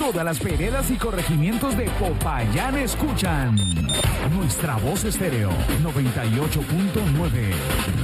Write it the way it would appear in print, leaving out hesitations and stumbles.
Todas las veredas y corregimientos de Popayán escuchan Nuestra Voz Estéreo 98.9.